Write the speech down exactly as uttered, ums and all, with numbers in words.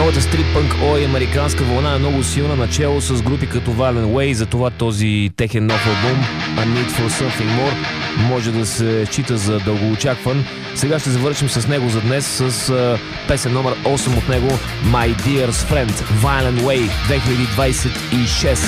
Новата стрип-пънк ой американска вълна е много силна, начало с групи като Violent Way, затова този техен нов албум A Need For Something More може да се счита за дългоочакван. Сега ще завършим с него за днес с uh, песен номер осем от него, My Dear's Friend, Violent Way две хиляди двадесет и шест.